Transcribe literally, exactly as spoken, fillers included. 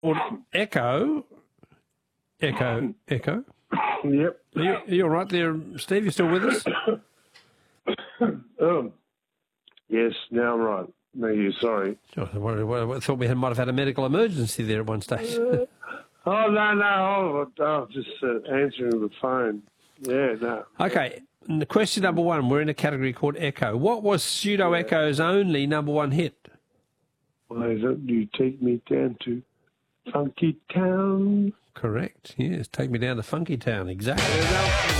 called Echo. Echo. Echo. Yep. Are you, are you all right there, Steve? You still with us? um, yes, now I'm right. Thank you, sorry. Oh, I thought we had, might have had a medical emergency there at one stage. Uh, oh, no, no, I was just uh, answering the phone. Yeah, no. Okay, and the question number one, we're in a category called Echo. What was Pseudo Echo's only number one hit? Well, is it You Take Me Down to Funky Town? Correct, yes. Take Me Down to Funky Town, exactly.